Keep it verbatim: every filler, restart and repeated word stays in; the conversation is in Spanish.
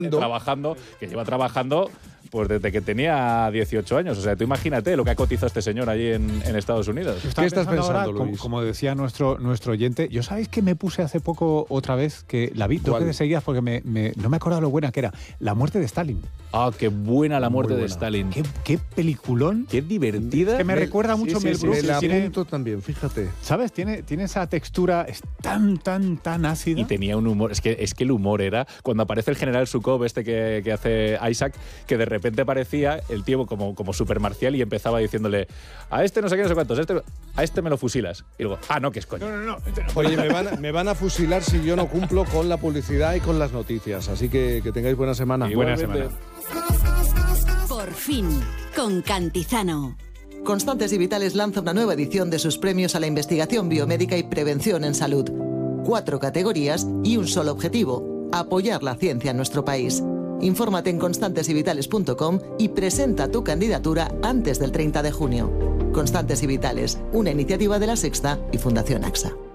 trabajando, que lleva trabajando pues desde que tenía dieciocho años. O sea, tú imagínate lo que ha cotizado este señor allí en, en Estados Unidos. ¿Qué estás pensando, ahora, Luis? Como, como decía nuestro, nuestro oyente, yo sabéis que me puse hace poco otra vez, que la vi dos veces seguidas porque me, me, no me acordaba lo buena que era, La muerte de Stalin. Ah, qué buena La muerte Muy de buena. Stalin. Qué, qué peliculón. Qué divertida. Que me Me- recuerda mucho sí, Mel sí, Brooks. sí, me la Tiene- apunto también, fíjate. ¿Sabes? Tiene, tiene esa textura, es tan, tan, tan ácida. Y tenía un humor, es que, es que el humor era, cuando aparece el general Sukhov, este que, que hace Isaac, que de repente parecía el tío como, como super marcial y empezaba diciéndole, a este no sé qué, no sé cuántos, a este, a este me lo fusilas. Y luego, ah, no, que es coño. No, no, no. Oye, me van, a, me van a fusilar si yo no cumplo con la publicidad y con las noticias. Así que que tengáis buena semana. Y buena Igualmente. semana. Por fin, con Cantizano. Constantes y Vitales lanza una nueva edición de sus premios a la investigación biomédica y prevención en salud. Cuatro categorías y un solo objetivo: apoyar la ciencia en nuestro país. Infórmate en constantes y vitales punto com y presenta tu candidatura antes del treinta de junio. Constantes y Vitales, una iniciativa de La Sexta y Fundación AXA.